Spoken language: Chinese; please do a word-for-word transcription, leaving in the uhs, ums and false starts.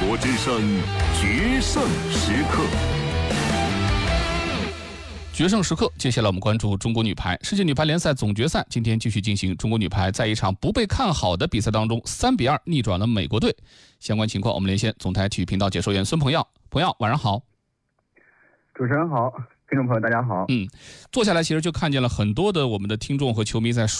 国之声决胜时刻。 决胜时刻，接下来我们关注中国女排世界女排联赛总决赛，今天继续进行。中国女排在一场不被看好的比赛当中，三比二逆转了美国队。相关情况，我们连线总台体育频道解说员孙鹏耀。鹏耀，晚上好。 主持人好，听众朋友大家好。 嗯，坐下来其实就看见了很多的我们的听众和球迷在